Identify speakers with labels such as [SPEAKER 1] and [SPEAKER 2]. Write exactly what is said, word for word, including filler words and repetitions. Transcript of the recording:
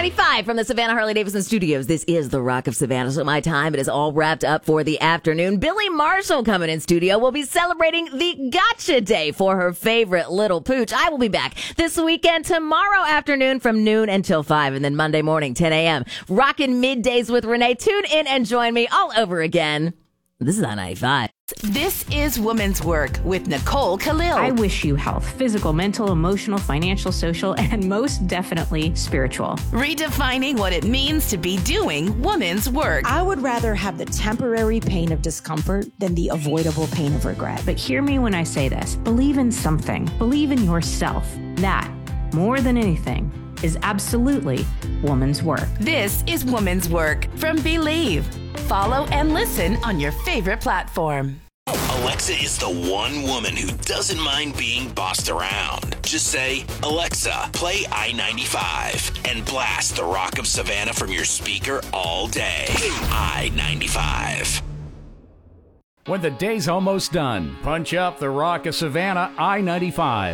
[SPEAKER 1] ninety-five from the Savannah Harley-Davidson studios. This is the Rock of Savannah, so my time it is all wrapped up for the afternoon. Billy Marshall coming in studio. We'll be celebrating the Gotcha Day for her favorite little pooch. I will be back this weekend tomorrow afternoon from noon until five, and then Monday morning, ten a.m. Rockin' Middays with Renee. Tune in and join me all over again. This is on ninety-five.
[SPEAKER 2] This is Woman's Work with Nicole Khalil.
[SPEAKER 3] I wish you health, physical, mental, emotional, financial, social, and most definitely spiritual.
[SPEAKER 2] Redefining what it means to be doing woman's work.
[SPEAKER 4] I would rather have the temporary pain of discomfort than the avoidable pain of regret.
[SPEAKER 3] But hear me when I say this. Believe in something. Believe in yourself. That, more than anything, is absolutely woman's work.
[SPEAKER 2] This is Woman's Work from Believe. Follow and listen on your favorite platform.
[SPEAKER 5] Alexa is the one woman who doesn't mind being bossed around. Just say, Alexa, play I ninety-five and blast the Rock of Savannah from your speaker all day. I ninety-five.
[SPEAKER 6] When the day's almost done, punch up the Rock of Savannah I ninety-five.